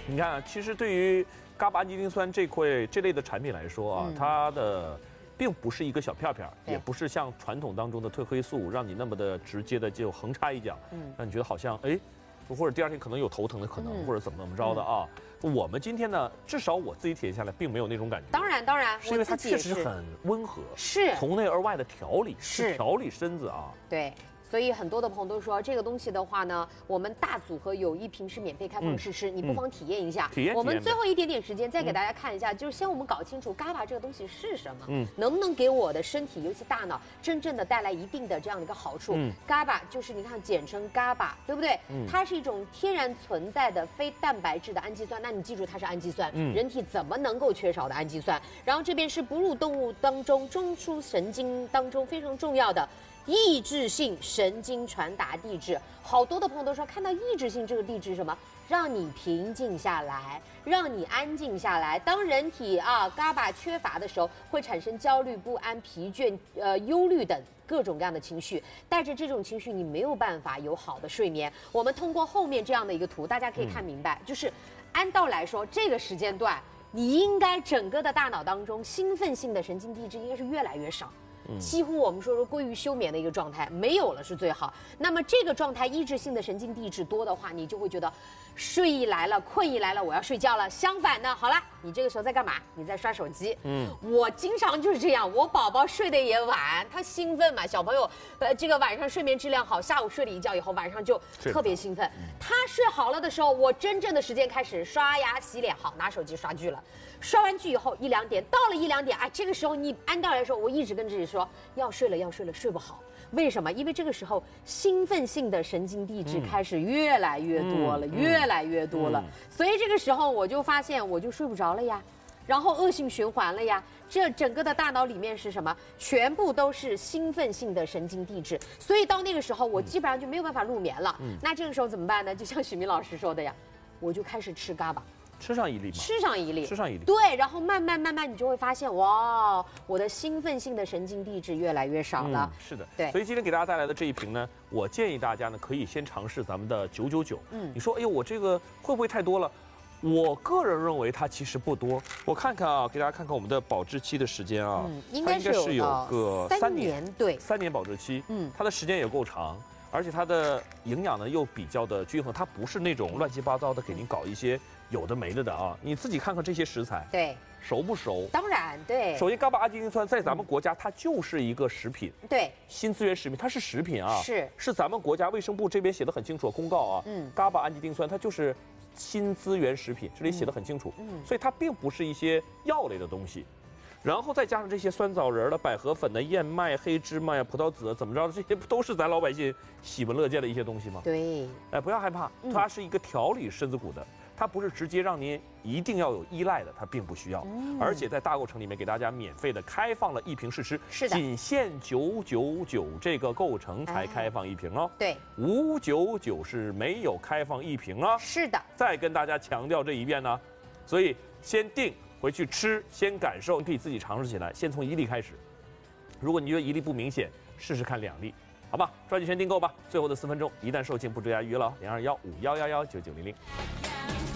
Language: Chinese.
你看，其实对于伽巴氨基丁酸这类的产品来说啊，它的并不是一个小片片，也不是像传统当中的褪黑素，让你那么的直接的就横插一脚，让你觉得好像哎，或者第二天可能有头疼的可能，或者怎么着的啊。我们今天呢，至少我自己体验下来，并没有那种感觉。 当然， 是因为它确实很温和， 是从内而外的调理， 是调理身子啊。 对。所以很多的朋友都说这个东西的话呢，我们大组合有1瓶是免费开放试吃，你不妨体验一下。我们最后一点点时间再给大家看一下，就是先我们搞清楚伽巴这个东西是什么，能不能给我的身体，尤其大脑，真正的带来一定的这样的一个好处。伽巴就是你看简称伽巴，对不对？它是一种天然存在的非蛋白质的氨基酸，那你记住它是氨基酸，人体怎么能够缺少的氨基酸？然后这边是哺乳动物当中中枢神经当中非常重要的抑制性神经传达递质。好多的朋友都说，看到抑制性这个递质什么，让你平静下来，让你安静下来。当人体伽巴缺乏的时候，会产生焦虑、不安、疲倦、忧虑等各种各样的情绪。带着这种情绪，你没有办法有好的睡眠。我们通过后面这样的一个图，大家可以看明白，就是按道来说，这个时间段你应该整个的大脑当中兴奋性的神经递质应该是越来越少。几乎我们说是归于休眠的一个状态，没有了是最好。那么这个状态抑制性的神经递质多的话，你就会觉得睡意来了，困意来了，我要睡觉了。相反呢，好了，你这个时候在干嘛？你在刷手机。我经常就是这样，我宝宝睡得也晚，他兴奋嘛，小朋友这个晚上睡眠质量好，下午睡了一觉以后，晚上就特别兴奋。他睡好了的时候，我真正的时间开始刷牙洗脸，好拿手机刷剧了。刷完剧以后1、2点，到了1、2点，这个时候你按道理说，我一直跟自己说要睡了，睡不好。为什么？因为这个时候兴奋性的神经递质开始越来越多了，越来越多了。所以这个时候我就发现我就睡不着了呀，然后恶性循环了呀。这整个的大脑里面是什么？全部都是兴奋性的神经递质。所以到那个时候，我基本上就没有办法入眠了。那这个时候怎么办呢？就像许明老师说的呀，我就开始吃伽巴。 吃上一粒， 对，然后慢慢，你就会发现，哇，我的兴奋性的神经递质越来越少了。 是的， 对。 所以今天给大家带来的这一瓶呢，我建议大家呢可以先尝试咱们的999。你说，哎呦，我这个会不会太多了？我个人认为它其实不多。我看看啊，给大家看看我们的保质期的时间啊， 应该是有个 3年，对 ，3年保质期。它的时间也够长。而且它的营养呢又比较的均衡，它不是那种乱七八糟的给您搞一些有的没的啊。你自己看看这些食材， 对， 熟不熟？ 当然对。 首先，伽巴氨基丁酸在咱们国家它就是一个食品， 对， 新资源食品，它是食品啊， 是咱们国家卫生部这边写的很清楚公告啊，伽巴氨基丁酸它就是新资源食品，这里写的很清楚，所以它并不是一些药类的东西。然后再加上这些酸枣仁的、百合粉的、燕麦、黑芝麻呀、葡萄籽怎么着的，这些不都是咱老百姓喜闻乐见的一些东西吗？ 对， 不要害怕，它是一个调理身子骨的，它不是直接让您一定要有依赖的，它并不需要。而且在大购城里面给大家免费的开放了1瓶试吃， 是的， 仅限999这个购城才开放1瓶哦。 对 ，599是没有开放1瓶啊。 是的， 再跟大家强调这一遍呢，所以先定。回去吃，先感受，你可以自己尝试起来。先从1粒开始，如果你觉得1粒不明显，试试看2粒，好吧？抓紧先订购吧。最后的4分钟，一旦售罄不追加预约了，0215111990。